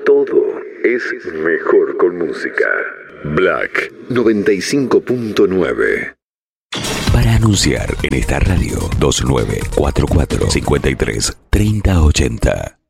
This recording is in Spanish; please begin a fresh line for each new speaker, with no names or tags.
Todo es mejor con música. Black 95.9.
Para anunciar en esta radio 2944 53 3080.